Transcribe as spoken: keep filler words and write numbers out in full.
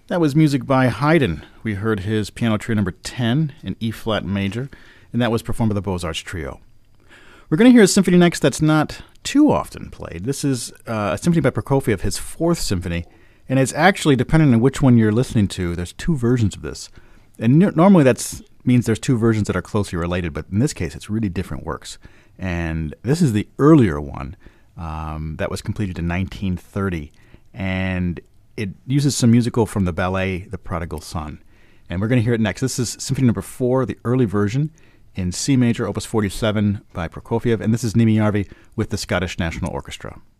That was music by Haydn. We heard his piano trio number ten in E-flat major, and that was performed by the Beaux-Arts Trio. We're going to hear a symphony next that's not too often played. This is uh, a symphony by Prokofiev, his fourth symphony, and it's actually, depending on which one you're listening to, there's two versions of this. And n- normally that means there's two versions that are closely related, but in this case it's really different works. And this is the earlier one um, that was completed in nineteen thirty, and it uses some musical from the ballet The Prodigal Son. And we're going to hear it next. This is Symphony Number four, the early version, in C major, Opus forty-seven by Prokofiev, and this is Nimi Järvi with the Scottish National Orchestra.